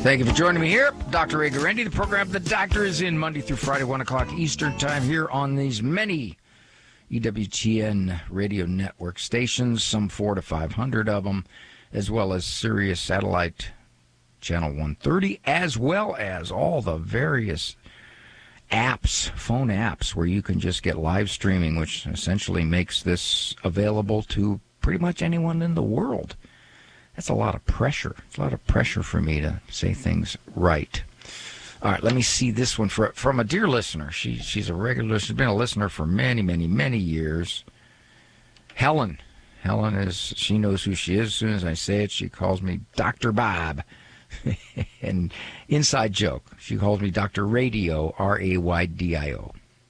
Thank you for joining me here. Dr. Ray Guarendi. The program The Doctor is in Monday through Friday, 1 o'clock Eastern Time here on these many EWTN radio network stations, some 400 to 500 of them, as well as Sirius Satellite Channel 130, as well as all the various apps, phone apps, where you can just get live streaming, which essentially makes this available to pretty much anyone in the world. That's a lot of pressure. It's a lot of pressure for me to say things right. All right, let me see this one from a dear listener. She's a regular. She's been a listener for many, many, many years. Helen. She knows who she is. As soon as I say it, she calls me Dr. Bob. And inside joke, she calls me Dr. Radio, R-A-Y-D-I-O.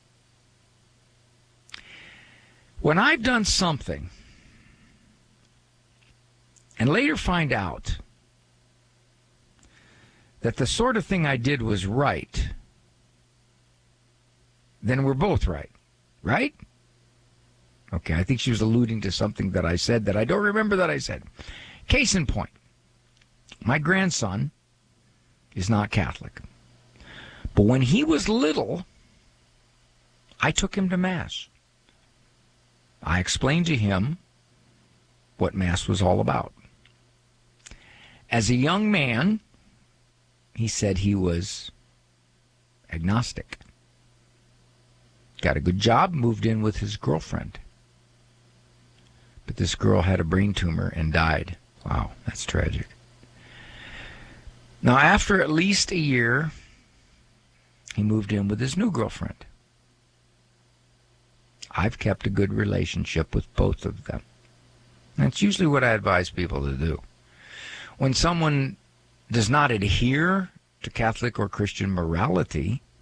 When I've done something and later find out that the sort of thing I did was right, then we're both right. Right? Okay, I think she was alluding to something that I said that I don't remember that I said. Case in point, my grandson is not Catholic. But when he was little, I took him to Mass. I explained to him what Mass was all about. As a young man, he said he was agnostic. Got a good job, moved in with his girlfriend. But this girl had a brain tumor and died. Wow, that's tragic. Now, after at least a year, he moved in with his new girlfriend. I've kept a good relationship with both of them. That's usually what I advise people to do. When someone does not adhere to Catholic or Christian morality,